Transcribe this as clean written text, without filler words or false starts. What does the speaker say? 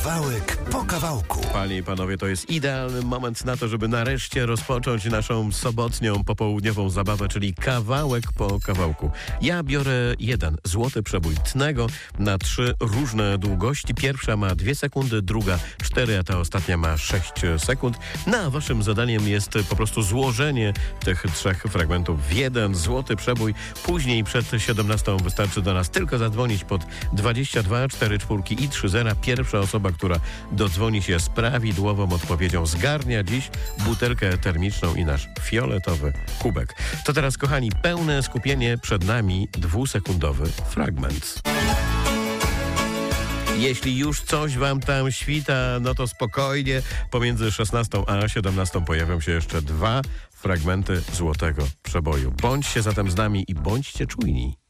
Kawałek po kawałku. Panie i panowie, to jest idealny moment na to, żeby nareszcie rozpocząć naszą sobotnią, popołudniową zabawę, czyli kawałek po kawałku. Ja biorę jeden złoty przebój tnego na 3 różne długości. Pierwsza ma 2 sekundy, druga 4, a ta ostatnia ma 6 sekund. No a waszym zadaniem jest po prostu złożenie tych 3 fragmentów w jeden złoty przebój. Później przed 17 wystarczy do nas tylko zadzwonić pod 22 44 i 30. Pierwsza osoba, która dodzwoni się z prawidłową odpowiedzią, zgarnia dziś butelkę termiczną i nasz fioletowy kubek. To teraz, kochani, pełne skupienie, przed nami 2-sekundowy fragment. Jeśli już coś wam tam świta, no to spokojnie. Pomiędzy 16 a 17 pojawią się jeszcze 2 fragmenty złotego przeboju. Bądźcie zatem z nami i bądźcie czujni.